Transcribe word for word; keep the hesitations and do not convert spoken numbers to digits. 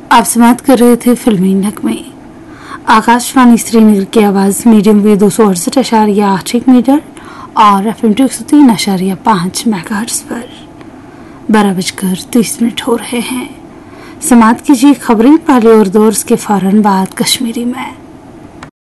आप समाप्त कर रहे थे फिल्मी नगमे। आकाशवाणी श्रीनगर की आवाज़ मीडियम वे दो सौ अड़सठ अशारिया आठ एक मीटर और एफ एम एक सौ तीन अशारिया पाँच मेगाहर्ट्ज पर बारह बजकर तीस मिनट हो रहे हैं। समाप्त कीजिए खबरें पहले और दौर के फौरन बाद कश्मीरी में।